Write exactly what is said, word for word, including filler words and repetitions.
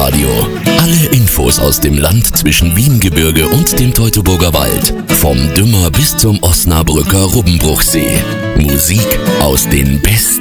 Live-Radio. Alle Infos aus dem Land zwischen Wiehengebirge und dem Teutoburger Wald. Vom Dümmer bis zum Osnabrücker Rubbenbruchsee. Musik aus den besten